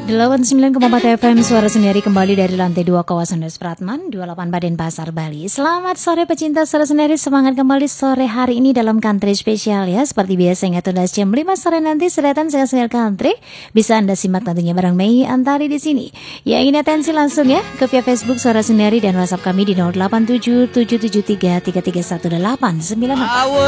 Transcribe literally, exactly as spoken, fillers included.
delapan puluh sembilan koma empat F M Suara Sendiri kembali dari lantai dua kawasan Pratman dua puluh delapan Denpasar, Bali. Selamat sore pecinta Suara Sendiri, semangat kembali sore hari ini dalam country spesial ya. Seperti biasa hingga tuntas jam lima sore nanti sedetan saya country bisa Anda simak tentunya bareng Mei Antari di sini. Ya, ini atensi langsung ya ke via Facebook Suara Sendiri dan WhatsApp kami di nol delapan tujuh tujuh tujuh tiga tiga tiga satu delapan sembilan empat.